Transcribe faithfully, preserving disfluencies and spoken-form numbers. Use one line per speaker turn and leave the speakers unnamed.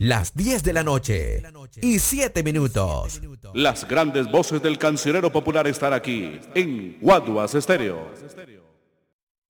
Las diez de la noche y siete minutos.
Las grandes voces del cancionero popular están aquí en Guaduas Estéreo.